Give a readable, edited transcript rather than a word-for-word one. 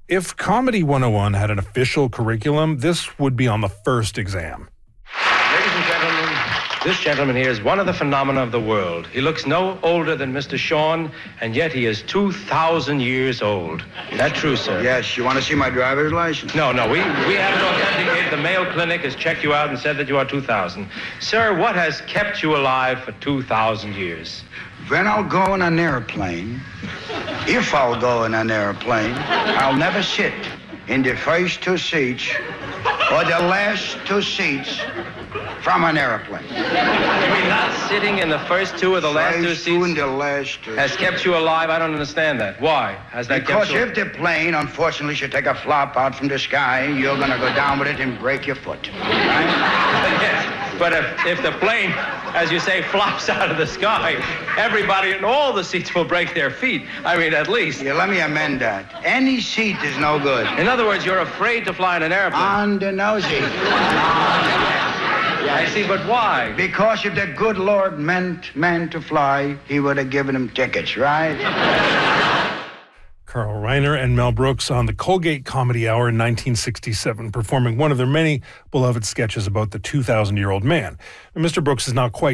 If Comedy 101 had an official curriculum, this would be on the first exam. Ladies and gentlemen, this gentleman here is one of the phenomena of the world. He looks no older than Mr. Sean, and yet he is 2,000 years old. Is that true, sir? Yes. You want to see my driver's license? No, we have it authenticated. The Mayo Clinic has checked you out and said that you are 2,000. Sir, what has kept you alive for 2,000 years? When I'll go in an airplane, if I'll go in an airplane, I'll never sit in the first two seats or the last two seats from an airplane. You mean not sitting in the first two or the last two First two and seats the last two. has kept you alive? I don't understand that. Why has that Because kept you if the plane, unfortunately, should take a flop out from the sky, you're going to go down with it and break your foot. Right? Yes, but if the plane, as you say, flops out of the sky, everybody in all the seats will break their feet. I mean, at least. Yeah, let me amend that. Any seat is no good. In other words, you're afraid to fly in an airplane. On the nosy. I see, but why? Because if the good Lord meant man to fly, he would have given him tickets, right? Carl Reiner and Mel Brooks on the Colgate Comedy Hour in 1967, performing one of their many beloved sketches about the 2,000-year-old man. And Mr. Brooks is not quite